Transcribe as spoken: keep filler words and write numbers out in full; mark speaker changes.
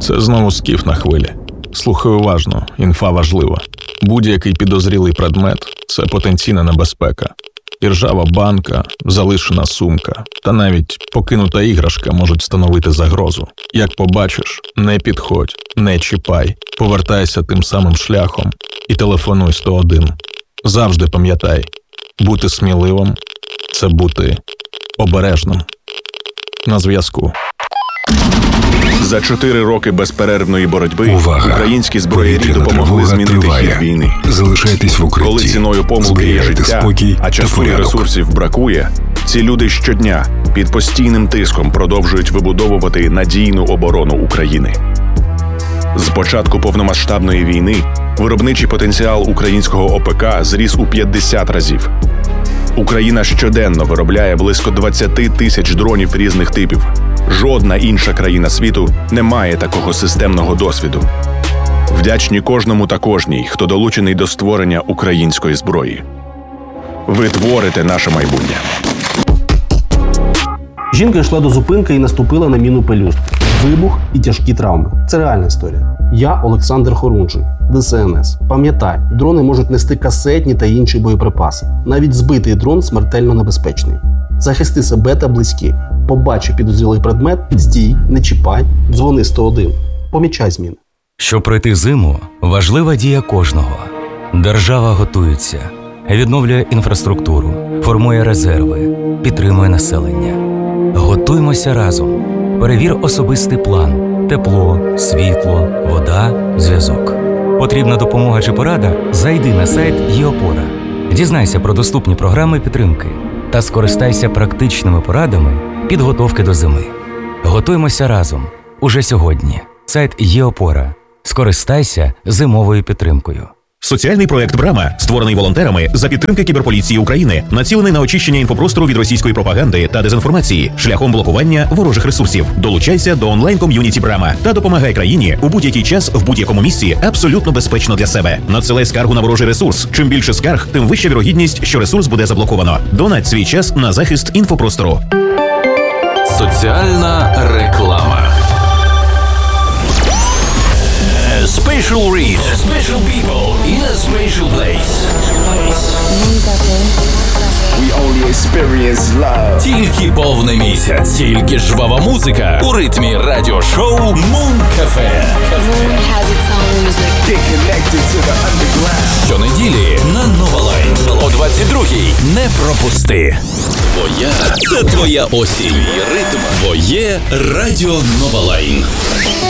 Speaker 1: Це знову скіф на хвилі. Слухай уважно, інфа важлива. Будь-який підозрілий предмет – це потенційна небезпека. Іржава банка, залишена сумка та навіть покинута іграшка можуть становити загрозу. Як побачиш, не підходь, не чіпай, повертайся тим самим шляхом і телефонуй сто один. Завжди пам'ятай, бути сміливим – це бути обережним. На зв'язку.
Speaker 2: За чотири роки безперервної боротьби
Speaker 3: Увага!
Speaker 2: українські зброярі
Speaker 3: Повітряна
Speaker 2: допомогли
Speaker 3: тривога
Speaker 2: змінити
Speaker 3: триває.
Speaker 2: хід війни.
Speaker 3: Залишайтесь в укритті.
Speaker 2: Коли ціною помилки є
Speaker 3: Зберігайте
Speaker 2: життя,
Speaker 3: спокій
Speaker 2: а часу
Speaker 3: та
Speaker 2: і
Speaker 3: порядок.
Speaker 2: ресурсів бракує, ці люди щодня під постійним тиском продовжують вибудовувати надійну оборону України. З початку повномасштабної війни виробничий потенціал українського ОПК зріс у п'ятдесят разів. Україна щоденно виробляє близько двадцять тисяч дронів різних типів. Жодна інша країна світу не має такого системного досвіду. Вдячні кожному та кожній, хто долучений до створення української зброї. Ви творите наше майбутнє.
Speaker 4: Жінка йшла до зупинки і наступила на міну пелюстки. Вибух і тяжкі травми. Це реальна історія. Я Олександр Хорунжий, Д С Н С. Пам'ятай, дрони можуть нести касетні та інші боєприпаси. Навіть збитий дрон смертельно небезпечний. Захисти себе та близьких. Побачив підозрілий предмет, стій, не чіпай, дзвони сто один. Помічай зміни.
Speaker 5: Щоб пройти зиму, важлива дія кожного. Держава готується, відновлює інфраструктуру, формує резерви, підтримує населення. Готуймося разом. Перевір особистий план. Тепло, світло, вода, зв'язок. Потрібна допомога чи порада? Зайди на сайт ЄОПОРА. Дізнайся про доступні програми підтримки та скористайся практичними порадами підготовки до зими. Готуймося разом. Уже сьогодні. Сайт ЄОПОРА. Скористайся зимовою підтримкою.
Speaker 6: Соціальний проект «Брама», створений волонтерами за підтримки кіберполіції України, націлений на очищення інфопростору від російської пропаганди та дезінформації шляхом блокування ворожих ресурсів. Долучайся до онлайн-ком'юніті «Брама» та допомагай країні у будь-який час, в будь-якому місці, абсолютно безпечно для себе. Надсилай скаргу на ворожий ресурс. Чим більше скарг, тим вища вірогідність, що ресурс буде заблоковано. Донать свій час на захист інфопростору.
Speaker 7: Соціальна реклама. Special read. Special people in a special place.
Speaker 8: We only experience love.
Speaker 7: Тільки повний місяць, тільки жвава музика у ритмі радіошоу Moon Cafe.
Speaker 9: Moon has its own music.
Speaker 8: Get connected to the underground.
Speaker 7: Щонеділі на Nova Line о двадцять другій. Не пропусти. Твоя – це твоя осінь. Ритм. Твоє радіо Nova Line.